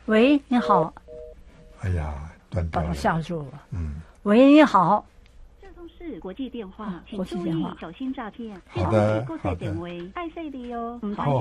喂，你好。 哎呀，断掉了， 吓住了。喂，你好。 这都是国际电话，请注意小心诈骗。 好的， 好的。爱惜你哦，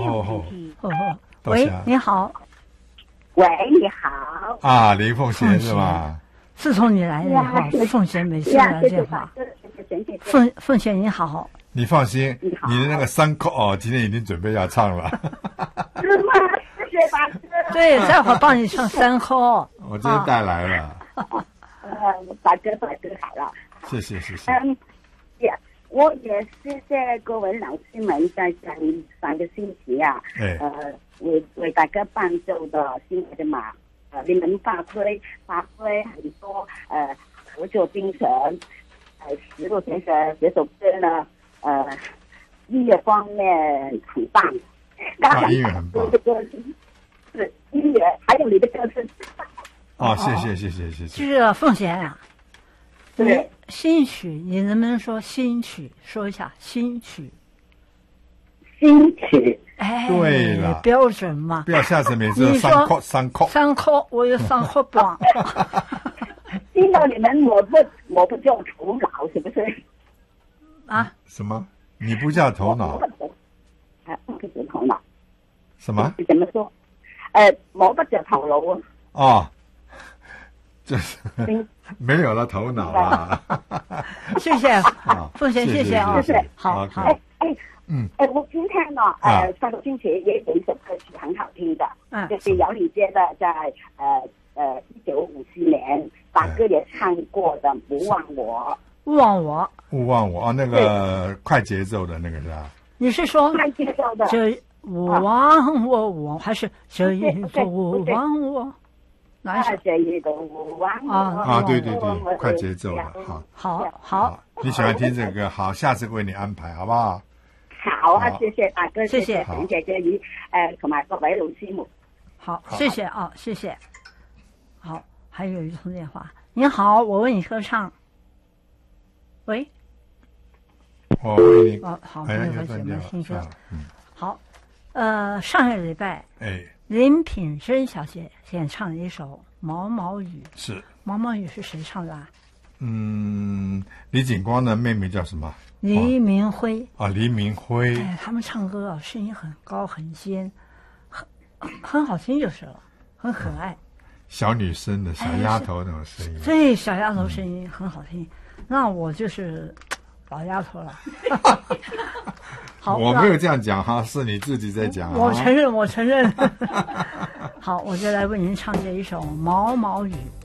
喂，你好。 喂，你好。 啊，林凤贤是吧？ 自从你来了以后，凤贤每次来电话。凤贤你好。 你放心，你的那个3扣哦，今天已经准备要唱了。 是吗？谢谢大哥。 对，待会儿帮你唱3扣。 我今天带来了。 大哥好了。 谢谢。 我也是在各位老师们在上个星期啊，为大家伴奏的新来的马，你们发挥很多合作精神，石路先生这首歌呢，音乐方面很棒， 音乐很棒， 是音乐，还有你的歌声。 谢谢。 是凤贤啊。 对， 新曲，你能不能说新曲？说一下新曲。 哎， 对了， 标准嘛。 不要下次每次都3扣， 我有3扣半。 听到你们我不叫头脑，是不是？ 啊？ 什么？你不叫头脑？ 不叫头脑。 什么？ 怎么说？我不叫头脑哦，就是没有了头脑啊！ 谢谢凤贤，谢谢啊！好。 我今天呢，上个星期也有一首歌曲很好听的，就是姚礼杰的，在1954年大哥也唱过的《勿忘我》。 勿忘我啊，那个快节奏的那个是吧？ 你是说快节奏的？ 这勿忘我，还是这一个勿忘我？哪一首？ 这一个勿忘我啊！对，快节奏的， 好。 你喜欢听这个歌？好，下次为你安排，好不好？ 好啊，谢谢大哥， 谢谢冯姐姐與同埋各位老師們。 好，謝謝啊，謝謝。好，還有一通電話。你好，我為你歌唱。喂。 我為你。 好，沒有關係，我們聽歌。好，上個禮拜，林品珍小姐演唱了一首《毛毛雨》。 是。 毛毛雨是誰唱的啊？ 李景光的妹妹叫什麼？ 黎明輝黎明輝， 他們唱歌啊，聲音很高很尖，很好聽就是了，很可愛。 小女生的小丫頭那種聲音， 對，小丫頭聲音很好聽。那我就是老丫頭了。好， 我沒有這樣講哈，是你自己在講。 我承認。好，我就來為您唱這一首《毛毛雨》。